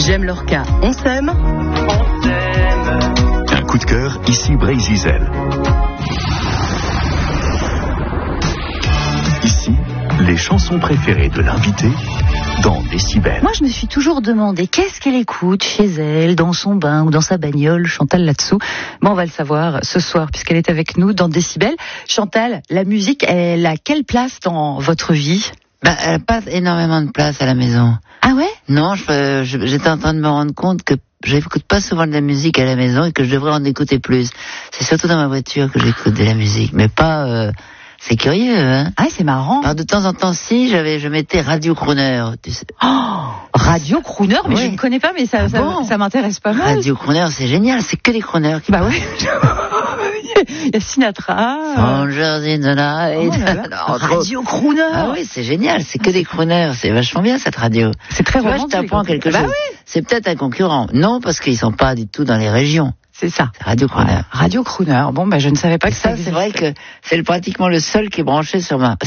J'aime Lorca, on s'aime. On s'aime. Un coup de cœur, ici Bray-Zizel. Ici, les chansons préférées de l'invité dans Décibel. Moi, je me suis toujours demandé qu'est-ce qu'elle écoute chez elle, dans son bain ou dans sa bagnole, Chantal là-dessous. Bon, on va le savoir ce soir, puisqu'elle est avec nous dans Décibel. Chantal, la musique, elle a quelle place dans votre vie ? Elle n'a pas énormément de place à la maison. Ah ouais ? Non, j'étais en train de me rendre compte que j'écoute pas souvent de la musique à la maison et que je devrais en écouter plus. C'est surtout dans ma voiture que j'écoute de la musique, mais pas... C'est curieux, hein? Ah, c'est marrant. Alors, de temps en temps, je mettais Radio Crooner, tu sais. Oh, Radio Crooner, mais oui. Je ne connais pas, mais ça m'intéresse pas mal. Radio Crooner, c'est génial, c'est que des crooners qui Bah ouais. Il y a Sinatra. Strangers in the night. Radio Crooner. Ah oui, c'est génial, c'est que des crooners, c'est vachement bien cette radio. C'est très romantique. Je t'apprends quelque chose. Bah oui. C'est peut-être un concurrent. Non, parce qu'ils sont pas du tout dans les régions. C'est ça. Radio Crooner. Ouais, Radio Crooner. Bon, je ne savais pas que ça c'est vrai que c'est pratiquement le seul qui est branché sur ma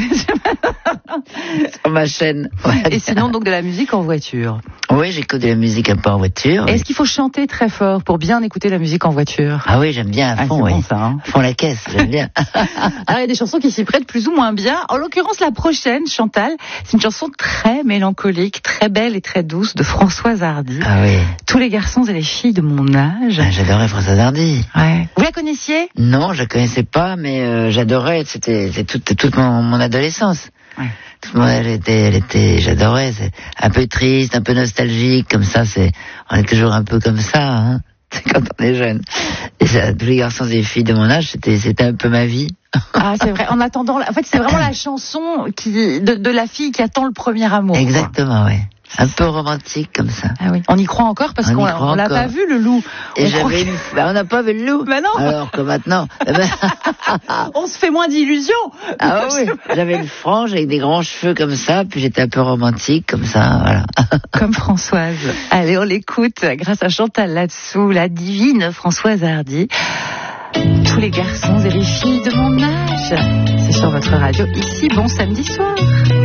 chaîne. Ouais. Et sinon, donc, de la musique en voiture. Oui, j'écoute de la musique un peu en voiture. Est-ce qu'il faut chanter très fort pour bien écouter la musique en voiture ? Ah oui, j'aime bien à fond, c'est bon, ça, hein. À fond la caisse, j'aime bien. Alors, il y a des chansons qui s'y prêtent plus ou moins bien. En l'occurrence, la prochaine, Chantal, c'est une chanson très mélancolique, très belle et très douce de Françoise Hardy. Ah oui. Tous les garçons et les filles de mon âge. Ah, j'adorais Françoise Hardy. Ouais. Vous la connaissiez ? Non, je la connaissais pas, mais j'adorais. C'était toute mon adolescence. Ouais. J'adorais. C'est un peu triste, un peu nostalgique, comme ça. On est toujours un peu comme ça, hein. C'est quand on est jeune. Et ça, tous les garçons et les filles de mon âge, c'était un peu ma vie. Ah, c'est vrai. En attendant, en fait, c'est vraiment la chanson de la fille qui attend le premier amour. Exactement, oui. Un peu romantique comme ça. Ah oui. On y croit encore parce qu'on l'a pas vu le loup. Et on n'a pas vu le loup. Bah non. Alors que maintenant, on se fait moins d'illusions. Ah oui. J'avais le frange avec des grands cheveux comme ça, puis j'étais un peu romantique comme ça, voilà. Comme Françoise. Allez, on l'écoute grâce à Chantal là-dessous, la divine Françoise Hardy. Tous les garçons et les filles de mon âge. C'est sur votre radio ici. Bon samedi soir.